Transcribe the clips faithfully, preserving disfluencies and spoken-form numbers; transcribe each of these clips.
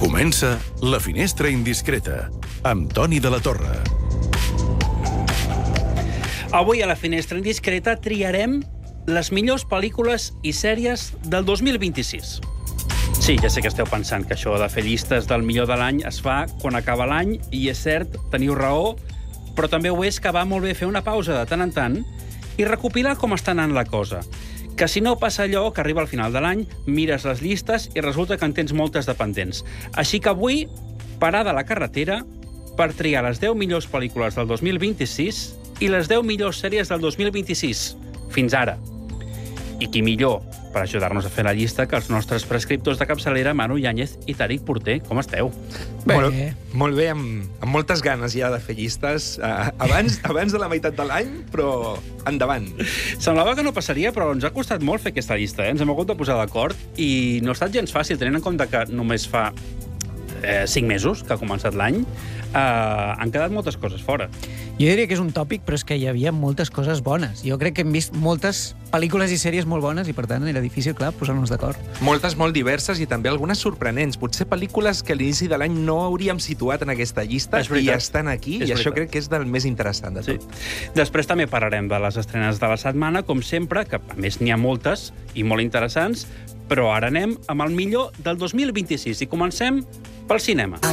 Comença La Finestra Indiscreta, amb Toni de la Torre. Avui a La Finestra Indiscreta triarem les millors pel·lícules i sèries del dos mil vint-i-sis. Sí, ja sé que esteu pensant que això de fer llistes del millor de l'any es fa quan acaba l'any, i és cert, teniu raó, però també ho és que va molt bé fer una pausa de tant en tant i recopilar com està anant la cosa. Que si no passa allò que arriba al final de l'any, mires les llistes i resulta que en tens moltes de pendents. Així que avui, parada a la carretera per triar les deu millors pel·lícules del dos mil vint-i-sis i les deu millors sèries del dos mil vint-i-sis, fins ara. I qui millor per ajudar-nos a fer la llista que els nostres prescriptors de capçalera, Manu Yáñez i Tàriq Porter. Com esteu? Bé, molt, molt bé, amb, amb moltes ganes ja de fer llistes. Uh, abans, abans de la meitat de l'any, però endavant. Semblava que no passaria, però ens ha costat molt fer aquesta llista. Eh? Ens hem hagut de posar d'acord i no ha estat gens fàcil, tenint en compte que només fa eh, cinc mesos que ha començat l'any. Uh, han quedat moltes coses fora. Jo diria que és un tòpic, però és que hi havia moltes coses bones. Jo crec que hem vist moltes pel·lícules i sèries molt bones i, per tant, era difícil, clar, posar-nos d'acord. Moltes molt diverses i també algunes sorprenents. Potser pel·lícules que a l'inici de l'any no hauríem situat en aquesta llista i estan aquí, és i veritat. això crec que és del més interessant de tot. Sí. Després també parlarem de les estrenes de la setmana, com sempre, que a més n'hi ha moltes i molt interessants, però ara anem amb el millor del dos mil vint-i-sis i comencem pel cinema.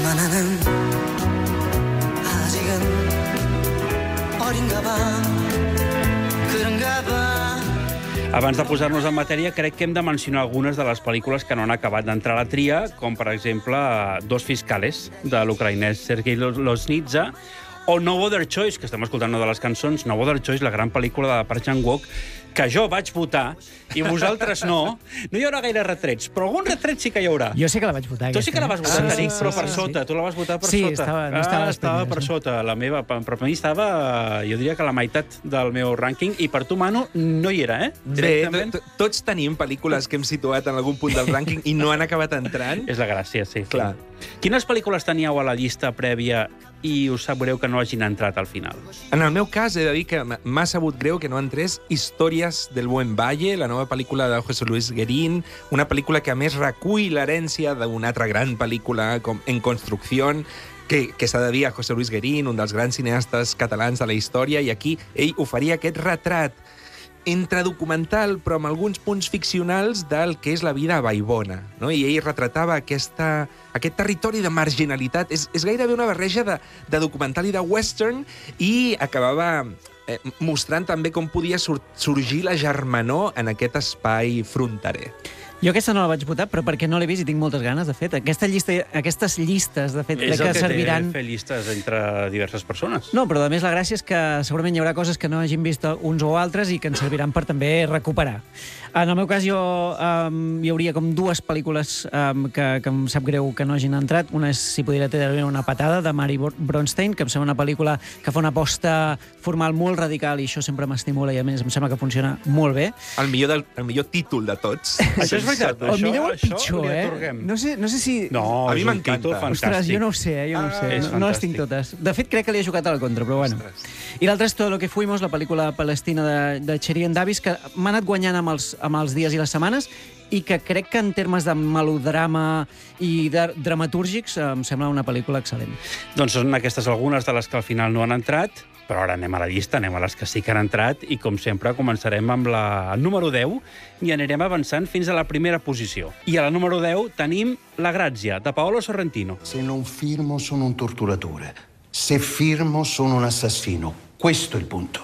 Abans de posar-nos en matèria, crec que hem de mencionar algunes de les pel·lícules que no han acabat d'entrar a la tria, com, per exemple, Dos fiscales, de l'ucraïnès Sergei Loznitsa, o No Other Choice, que estem escoltant una de les cançons, No Other Choice, la gran pel·lícula de Park Chan-wook, que jo vaig votar i vosaltres no. No hi haurà gaire retrets, però algun retret sí que hi haurà. Jo sé que la vaig votar. Tu sí que la vas votar, ah, Tàriq, sí, però sí, per sí, sota. Sí. Tu la vas votar per sí, sota. Estava, no ah, estava, estava per sota. La meva, per mi estava, jo diria que la meitat del meu rànquing, i per tu, Manu, no hi era, eh? Bé, tots tenim pel·lícules que hem situat en algun punt del rànquing i no han acabat entrant. És la gràcia, sí. Clar. Quines pel·lícules teníeu a la llista prèvia i us sap greu que no hagin entrat al final? En el meu cas, he de dir que m'ha sabut greu que no entrés Històries del Buen Valle, la nova pel·lícula de José Luis Guerín, una pel·lícula que a més recull l'herència d'una altra gran pel·lícula com En Construcció, que, que s'ha de dir a José Luis Guerín, un dels grans cineastes catalans de la història, i aquí ell oferia aquest retrat entre documental, però amb alguns punts ficcionals del que és la vida a Vallbona, no? I ell retratava aquesta, aquest territori de marginalitat. És, és gairebé una barreja de, de documental i de western, i acabava eh, mostrant també com podia sur sorgir la germanor en aquest espai fronterer. Jo aquesta no la vaig votar, però perquè no l'he vist i tinc moltes ganes, de fet. Aquesta llista, aquestes llistes, de fet, és que, el que serviran... té fer llistes entre diverses persones. No, però a més la gràcia és que segurament hi haurà coses que no hagin vist uns o altres i que ens serviran per també recuperar. En el meu cas, jo um, hi hauria com dues pel·lícules um, que, que em sap greu que no hagin entrat. Una és Si pudiera tenir una patada, de Mary Bronstein, que em sembla una pel·lícula que fa una aposta formal molt radical, i això sempre m'estimula i a més em sembla que funciona molt bé. El millor, del, el millor títol de tots. Això és veritat. O Això, millor o això pitjor, eh? No sé, no sé si... No, a mi m'encanta. Ostres, jo no ho sé, eh? jo no ho sé. Ah, no, no les tinc totes. De fet, crec que li he jugat a la contra, però bueno. Ostres. I l'altre és Todo lo que fuimos, la pel·lícula palestina de, de Cherien Davis, que m'ha anat guanyant amb els, amb els dies i les setmanes, i que crec que en termes de melodrama i de dramatúrgics em sembla una pel·lícula excel·lent. Doncs són aquestes algunes de les que al final no han entrat, però ara anem a la llista, anem a les que sí que han entrat, i com sempre començarem amb la el número deu i anirem avançant fins a la primera posició. I a la número deu tenim La Grazia, de Paolo Sorrentino. Se non firmo sono un torturatore. Se firmo sono un assassino. Questo è il punto.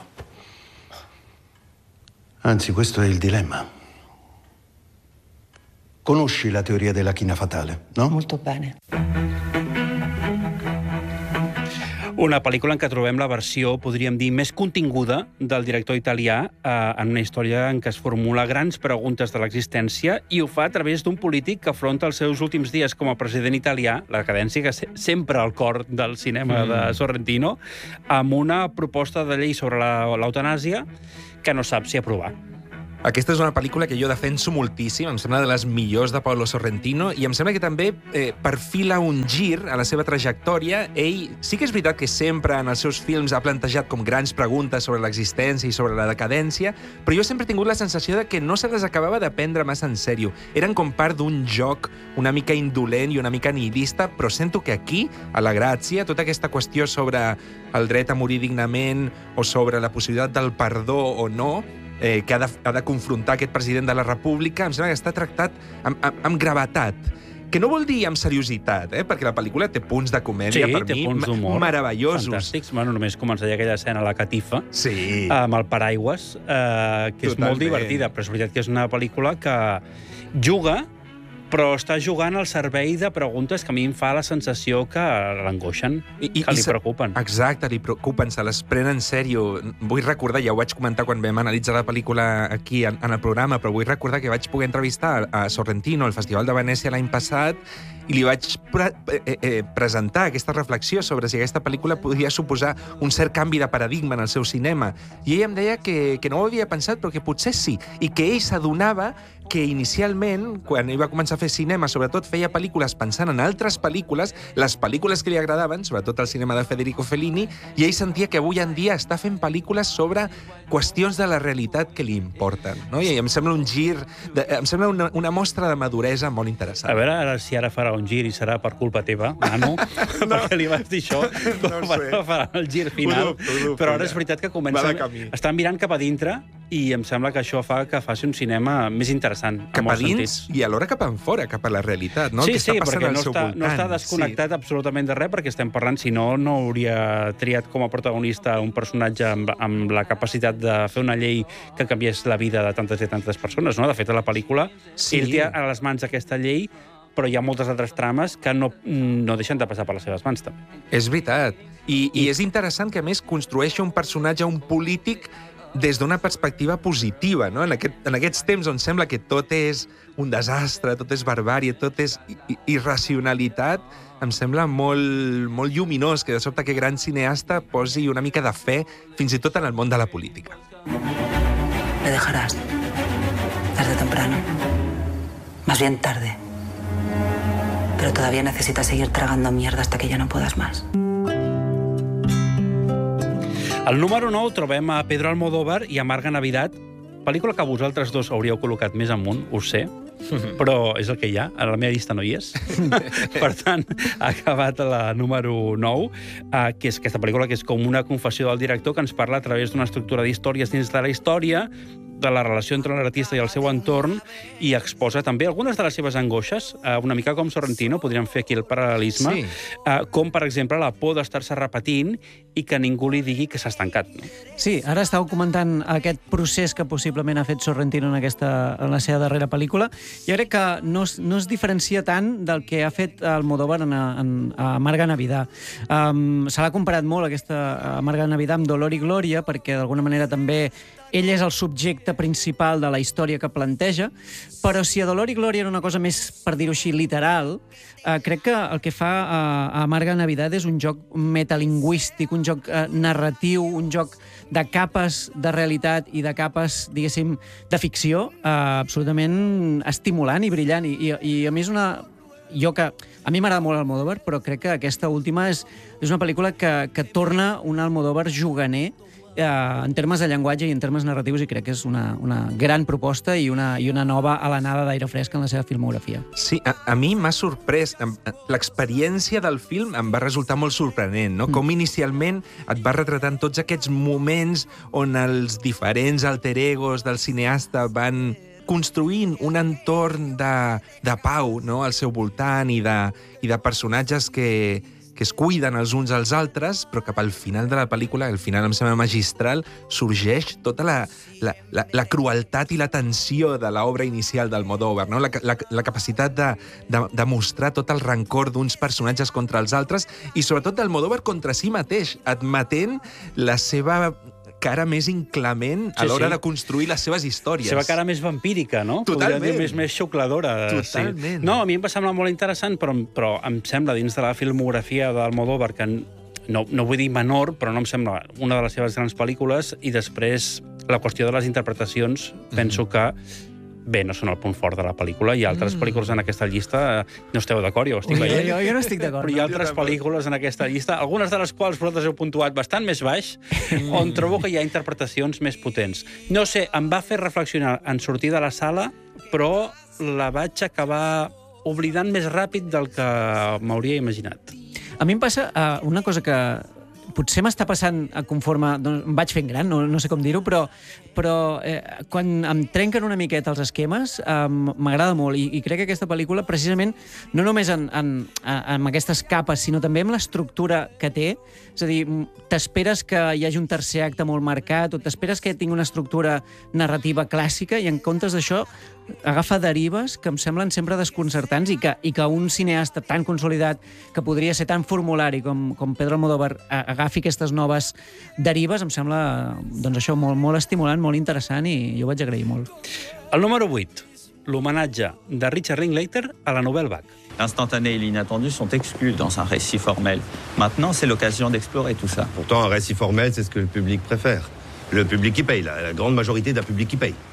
Anzi, questo è il dilemma. Conosci la teoria della china fatale, no? Molto bene. Una pel·lícula en què trobem la versió, podríem dir, més continguda del director italià, eh, en una història en què es formula grans preguntes de l'existència, i ho fa a través d'un polític que afronta els seus últims dies com a president italià, la decadència que és sempre al cor del cinema mm. de Sorrentino, amb una proposta de llei sobre l'eutanàsia que no sap si aprovar. Aquesta és una pel·lícula que jo defenso moltíssim, em sembla de les millors de Paolo Sorrentino, i em sembla que també eh, perfila un gir a la seva trajectòria. Ell sí que és veritat que sempre en els seus films ha plantejat com grans preguntes sobre l'existència i sobre la decadència, però jo sempre he tingut la sensació de que no se les acabava de prendre massa en sèrio. Eren com part d'un joc una mica indolent i una mica nihilista, però sento que aquí, a la Gràcia, tota aquesta qüestió sobre el dret a morir dignament o sobre la possibilitat del perdó o no, Eh, que ha de, ha de confrontar aquest president de la República, em sembla que està tractat amb, amb, amb gravetat. Que no vol dir amb seriositat, eh? Perquè la pel·lícula té punts de comèdia, sí, per té mi, punts d'humor meravellosos. Fantàstics. Bueno, només començaria aquella escena a la catifa, sí. amb el paraigües, eh, que és Totalment. molt divertida, però és veritat que és una pel·lícula que juga, però està jugant al servei de preguntes que a mi em fa la sensació que l'angoixen, I, i, que li se- preocupen. Exacte, li preocupen, se les prenen en sèrio. Vull recordar, ja ho vaig comentar quan vam analitzar la pel·lícula aquí en, en el programa, però vull recordar que vaig poder entrevistar a Sorrentino al Festival de Venècia l'any passat i li vaig pre eh, eh, presentar aquesta reflexió sobre si aquesta pel·lícula podia suposar un cert canvi de paradigma en el seu cinema. I ell em deia que, que no ho havia pensat, però que potser sí, i que ell s'adonava que inicialment, quan ell va començar a fer cinema, sobretot feia pel·lícules pensant en altres pel·lícules, les pel·lícules que li agradaven, sobretot el cinema de Federico Fellini, i ell sentia que avui en dia està fent pel·lícules sobre qüestions de la realitat que li importen. No? I em sembla un gir, de, em sembla una, una mostra de maduresa molt interessant. A veure ara, si ara farà un gir i serà per culpa teva, Manu, no. perquè li vas dir això, No ho sé. no farà el gir final, Ho dubto, ho dubto, però ara ja. és veritat que Va comença... de camí. Estan mirant cap a dintre i em sembla que això fa que faci un cinema més interessant, en Cap a molts dins sentits. i alhora cap enfora, cap a la realitat, no? Sí, El que sí, està passant perquè al no seu està, voltant. no està desconnectat absolutament de res, perquè estem parlant, si no, no hauria triat com a protagonista un personatge amb, amb la capacitat de fer una llei que canviés la vida de tantes i tantes persones, no? De fet, a la pel·lícula, Sí. ell té a les mans aquesta llei, però hi ha moltes altres trames que no, no deixen de passar per les seves mans, també. Sí, és veritat. I, I és interessant que, a més, construeixi un personatge, un polític, des d'una perspectiva positiva, no? En, aquest, en aquests temps on sembla que tot és un desastre, tot és barbàrie, tot és i- irracionalitat, em sembla molt, molt lluminós que de sobte aquest gran cineasta posi una mica de fe fins i tot en el món de la política. Le dejarás. Tarde o temprano. Más bien tarde. Pero todavía necesitas seguir tragando mierda hasta que ya no puedas más. Al número nou trobem a Pedro Almodóvar i a Marga Navidad, pel·lícula que vosaltres dos hauríeu col·locat més amunt, ho sé, però és el que hi ha, a la meva llista no hi és. Per tant, ha acabat la número nou, eh, que és aquesta pel·lícula que és com una confessió del director que ens parla a través d'una estructura d'històries dins de la història, de la relació entre l'artista i el seu entorn, i exposa també algunes de les seves angoixes, eh, una mica com Sorrentino, podríem fer aquí el paral·lelisme, Sí. eh, com, per exemple, la por d'estar-se repetint i que ningú li digui que s'ha estancat. No? Sí, ara estàveu comentant aquest procés que possiblement ha fet Sorrentino en, aquesta, en la seva darrera pel·lícula. Jo crec que no es, no es diferencia tant del que ha fet Almodóvar en, en, a Marga Navidad. Um, se l'ha comparat molt, aquesta a Marga Navidad, amb Dolor i Glòria, perquè d'alguna manera també ell és el subjecte principal de la història que planteja, però si a Dolor i Glòria era una cosa més, per dir-ho així, literal, eh, crec que el que fa a, a Marga Navidad és un joc metalingüístic, un joc eh, narratiu, un joc de capes de realitat i de capes, diguéssim, de ficció, eh, absolutament estimulant i brillant. I, i, i a més una... Jo que... A mi m'agrada molt Almodóvar, però crec que aquesta última és, és una pel·lícula que, que torna un Almodóvar juganer eh, en termes de llenguatge i en termes narratius, i crec que és una, una gran proposta i una, i una nova alenada d'aire fresc en la seva filmografia. Sí, a, a mi m'ha sorprès. Em- L'experiència del film em va resultar molt sorprenent, no? Com inicialment et va retratant tots aquests moments on els diferents alter egos del cineasta van construint un entorn de, de pau, no?, al seu voltant i de, i de personatges que, que es cuiden els uns als altres, però cap al final de la pel·lícula, el final em sembla magistral, sorgeix tota la, la, la, la crueltat i la tensió de l'obra inicial d'Almodóvar, no? la, la, la capacitat de, de, de mostrar tot el rancor d'uns personatges contra els altres i sobretot d'Almodóvar contra si mateix, admetent la seva cara més inclement a Sí, l'hora sí. de construir les seves històries. La seva cara més vampírica, no? Totalment. Podríem dir més, més xucladora. Totalment. Sí. No, a mi em va semblar molt interessant, però, però em sembla, dins de la filmografia d'Almodóvar, que no, no vull dir menor, però no em sembla una de les seves grans pel·lícules, i després la qüestió de les interpretacions, penso que bé, no són el punt fort de la pel·lícula. Hi ha altres mm. pel·lícules en aquesta llista, no esteu d'acord, jo ho estic Ui, veient. Jo, jo no estic d'acord. Però hi ha altres pel·lícules en aquesta llista, algunes de les quals vosaltres heu puntuat bastant més baix, mm. on trobo que hi ha interpretacions més potents. No sé, em va fer reflexionar en sortir de la sala, però la vaig acabar oblidant més ràpid del que m'hauria imaginat. A mi em passa uh, una cosa que potser m'està passant conforme doncs, em vaig fent gran, no, no sé com dir-ho, però, però eh, quan em trenquen una miqueta els esquemes, eh, m'agrada molt, i, i crec que aquesta pel·lícula, precisament, no només en, en, en aquestes capes, sinó també amb l'estructura que té, és a dir, t'esperes que hi hagi un tercer acte molt marcat, o t'esperes que tingui una estructura narrativa clàssica, i en comptes d'això agafa derives que em semblen sempre desconcertants, i que, i que un cineasta tan consolidat, que podria ser tan formulari com, com Pedro Almodóvar, agafi aquestes noves derives, em sembla doncs això, molt, molt estimulant, molt interessant, i jo ho vaig agrair molt. El número vuit, l'homenatge de Richard Linklater a la Nouvelle Vague. L'instantané et l'inattendu sont exclus dans un récit formel. Maintenant, c'est l'occasion d'explorer tout ça. Pourtant, un récit formel, c'est ce que le public préfère. Le public qui paye, la, la grande majorité d'un public qui paye.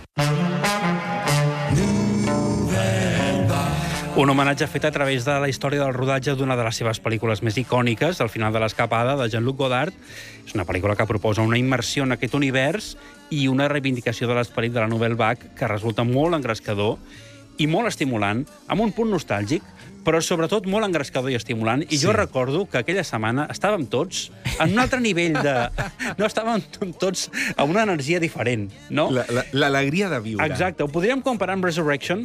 Un homenatge fet a través de la història del rodatge d'una de les seves pel·lícules més icòniques, El final de l'escapada, de Jean-Luc Godard. És una pel·lícula que proposa una immersió en aquest univers i una reivindicació de l'esperit de la Nouvelle Vague que resulta molt engrescador i molt estimulant, amb un punt nostàlgic, però sobretot molt engrescador i estimulant. I sí. Jo recordo que aquella setmana estàvem tots en un altre nivell de... No, estàvem tots amb una energia diferent, no? L'alegria de viure. Exacte. Ho podríem comparar amb Resurrection,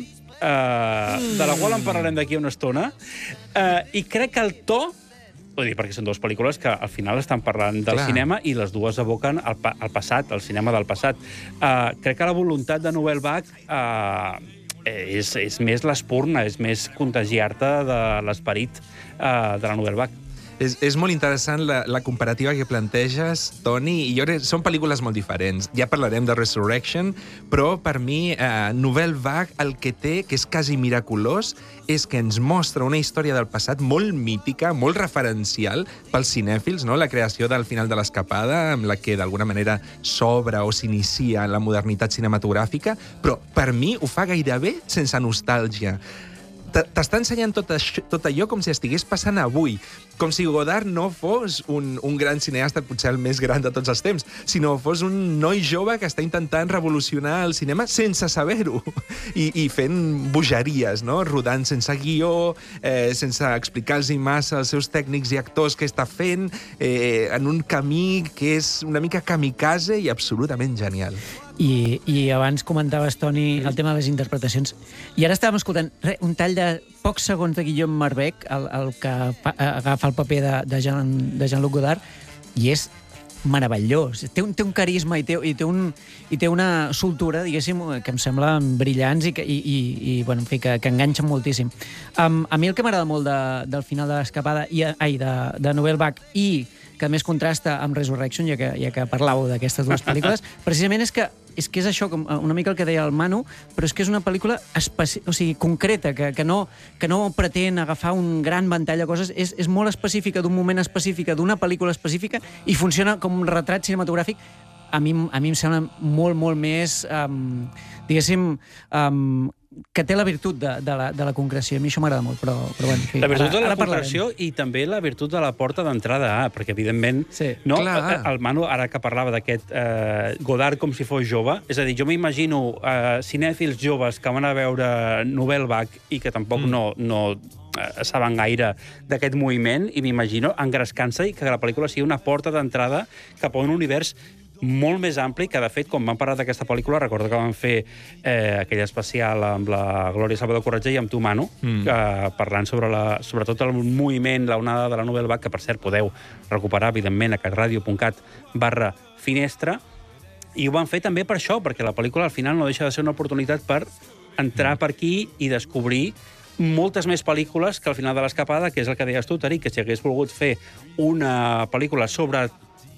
Uh, de la qual en parlarem d'aquí una estona, uh, i crec que el to, vull dir, perquè són dues pel·lícules que al final estan parlant del Clar. cinema i les dues evoquen el, pa el passat, el cinema del passat. Uh, crec que la voluntat de Nouvelle Vague uh, és, és més l'espurna, és més contagiar-te de l'esperit uh, de la Nouvelle Vague. És, és molt interessant la, la comparativa que planteges, Toni, i jo crec, són pel·lícules molt diferents. Ja parlarem de Resurrection, però per mi eh, Nouvelle Vague el que té, que és quasi miraculós, és que ens mostra una història del passat molt mítica, molt referencial pels cinèfils, no? La creació del final de l'escapada, amb la que d'alguna manera s'obre o s'inicia la modernitat cinematogràfica, però per mi ho fa gairebé sense nostàlgia. T'està ensenyant tot, això, tot allò com si estigués passant avui, com si Godard no fos un, un gran cineasta, potser el més gran de tots els temps, sinó fos un noi jove que està intentant revolucionar el cinema sense saber-ho, i, i fent bogeries, no? Rodant sense guió, eh, sense explicar-los massa als seus tècnics i actors què està fent, eh, en un camí que és una mica kamikaze i absolutament genial. I, i abans comentaves, Toni, el tema de les interpretacions. I ara estàvem escoltant re, un tall de pocs segons de Guillaume Marbec, el, el que fa, agafa el paper de, de, Jean, de Jean-Luc Godard, i és meravellós. Té un, té un carisma i té, i, té un, i té una soltura, diguéssim, que em semblen brillants i, que, i, i, i bueno, en fi, que, que enganxen moltíssim. Um, a mi el que m'agrada molt de, del final de l'escapada, i ai, de, de Nouvelle Vague, i que més contrasta amb Resurrection, ja que, ja que parlàveu d'aquestes dues pel·lícules, precisament és que és que és això, com una mica el que deia el Manu, però és que és una pel·lícula especi... o sigui, concreta, que, que, no, que no pretén agafar un gran ventall de coses, és, és molt específica, d'un moment específic, d'una pel·lícula específica, i funciona com un retrat cinematogràfic. A mi, a mi em sembla molt, molt més, um, diguéssim, um, que té la virtut de, de, la, de la concreció. A mi això m'agrada molt, però, però bueno, en fi, la virtut ara, de la concreció i també la virtut de la porta d'entrada A, perquè evidentment sí, no, el Manu, ara que parlava d'aquest eh, Godard com si fos jove, és a dir, jo m'imagino eh, cinèfils joves que van a veure Nouvelle Vague i que tampoc mm. no, no eh, saben gaire d'aquest moviment, i m'imagino engrescant-se i que la pel·lícula sigui una porta d'entrada cap a un univers molt més ampli, que de fet, quan vam parlar d'aquesta pel·lícula, recordo que vam fer eh, aquell especial amb la Glòria Salvador Corretger i amb tu, Manu, mm. eh, parlant sobre la, sobretot el moviment, la onada de la Nouvelle Vague, que per cert podeu recuperar, evidentment, a catradio.cat barra finestra, i ho van fer també per això, perquè la pel·lícula al final no deixa de ser una oportunitat per entrar mm. per aquí i descobrir moltes més pel·lícules que al final de l'escapada, que és el que deies tu, Tariq, que si hagués volgut fer una pel·lícula sobre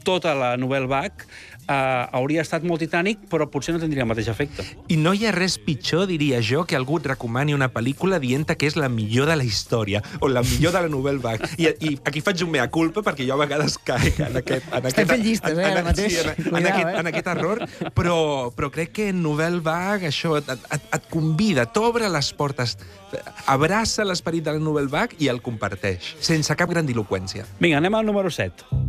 tota la Nouvelle Vague, uh, hauria estat molt Titanic, però potser no tindria el mateix efecte. I no hi ha res pitjor, diria jo, que algú et recomani una pel·lícula dient que és la millor de la història o la millor de la Nouvelle Vague. I, i aquí faig un mea culpa perquè jo a vegades caic en aquest... En Estem aquest, fent llistes, eh, ara mateix. Sí, en, en, Cuidao, aquest, eh? en aquest error, però, però crec que en Nouvelle Vague això et, et, et convida, t'obre les portes, abraça l'esperit de la Nouvelle Vague i el comparteix, sense cap grandiloqüència. Vinga, anem al número set.